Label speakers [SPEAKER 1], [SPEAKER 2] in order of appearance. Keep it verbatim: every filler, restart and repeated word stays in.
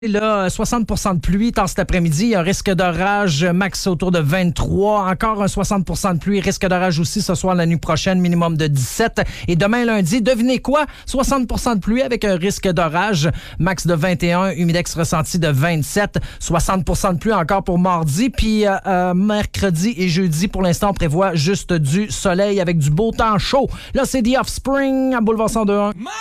[SPEAKER 1] Là, soixante pour cent de pluie tard cet après-midi. Un risque d'orage max autour de vingt-trois. Encore un soixante pour cent de pluie. Risque d'orage aussi ce soir, la nuit prochaine, minimum de dix-sept. Et demain lundi, devinez quoi? soixante pour cent de pluie avec un risque d'orage max de vingt et un. Humidex ressenti de vingt-sept. soixante pour cent de pluie encore pour mardi. Puis euh, euh, mercredi et jeudi, pour l'instant, on prévoit juste du soleil avec du beau temps chaud. Là, c'est The Offspring à Boulevard cent deux point un.